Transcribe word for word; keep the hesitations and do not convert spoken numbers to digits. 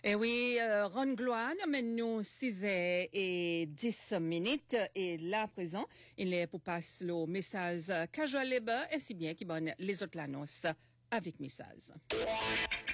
Eh oui, euh, Ron Gloine, nous six et dix minutes, et là, à présent, il est pour passer le message casual labor, et si bien qu'il bonne les autres l'annonce avec message.